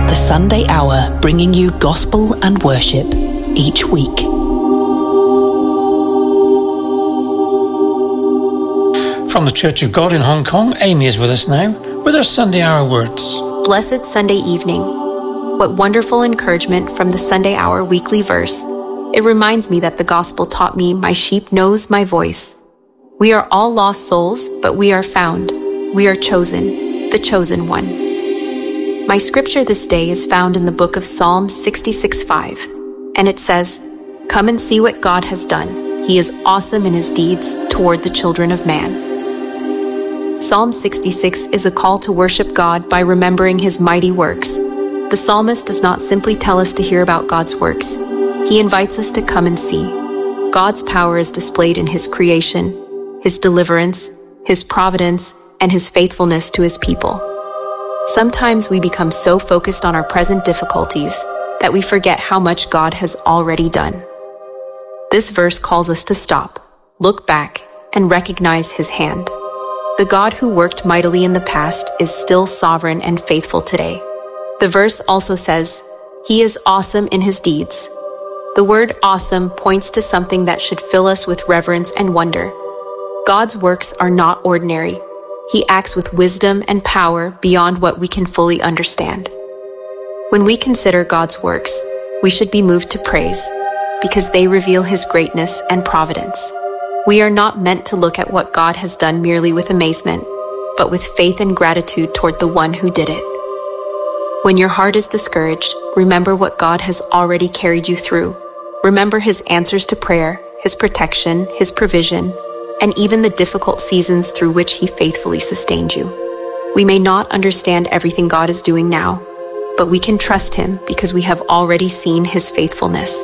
The Sunday Hour, bringing you gospel and worship each week. From the Church of God in Hong Kong, Amy is with us now with her Sunday Hour words. Blessed Sunday evening. What wonderful encouragement from the Sunday Hour weekly verse. It reminds me that the gospel taught me, my sheep knows my voice. We are all lost souls, but we are found. We are chosen, the chosen one. My scripture this day is found in the book of Psalm 66:5, and it says, "Come and see what God has done. He is awesome in his deeds toward the children of man." Psalm 66 is a call to worship God by remembering his mighty works. The psalmist does not simply tell us to hear about God's works. He invites us to come and see. God's power is displayed in his creation, his deliverance, his providence, and his faithfulness to his people. Sometimes we become so focused on our present difficulties that we forget how much God has already done. This verse calls us to stop, look back, and recognize his hand. The God who worked mightily in the past is still sovereign and faithful today. The verse also says, "He is awesome in his deeds." The word awesome points to something that should fill us with reverence and wonder. God's works are not ordinary. He acts with wisdom and power beyond what we can fully understand. When we consider God's works, we should be moved to praise, because they reveal his greatness and providence. We are not meant to look at what God has done merely with amazement, but with faith and gratitude toward the one who did it. When your heart is discouraged, remember what God has already carried you through. Remember his answers to prayer, his protection, his provision, and even the difficult seasons through which he faithfully sustained you. We may not understand everything God is doing now, but we can trust him because we have already seen his faithfulness.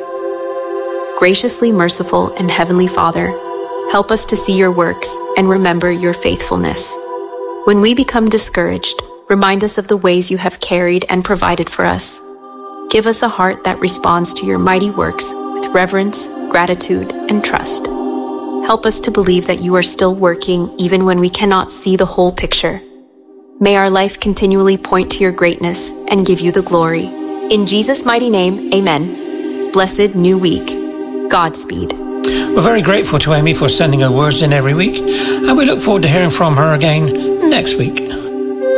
Graciously merciful and heavenly Father, help us to see your works and remember your faithfulness. When we become discouraged, remind us of the ways you have carried and provided for us. Give us a heart that responds to your mighty works with reverence, gratitude, and trust. Help us to believe that you are still working even when we cannot see the whole picture. May our life continually point to your greatness and give you the glory. In Jesus' mighty name, amen. Blessed new week. Godspeed. We're very grateful to Amy for sending her words in every week, and we look forward to hearing from her again next week.